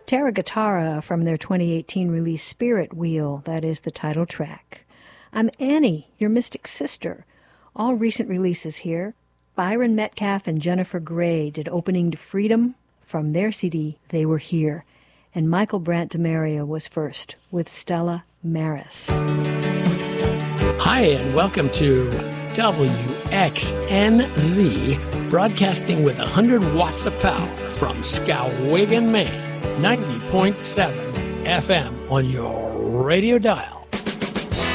Terra Guitarra from their 2018 release Spirit Wheel, that is the title track. I'm Annie, your mystic sister. All recent releases here. Byron Metcalf and Jennifer Gray did Opening to Freedom from their CD, They Were Here. And Michael Brandt DeMaria was first with Stella Maris. Hi, and welcome to WXNZ, broadcasting with 100 watts of power from Skowhegan, Maine, 90.7 FM on your radio dial.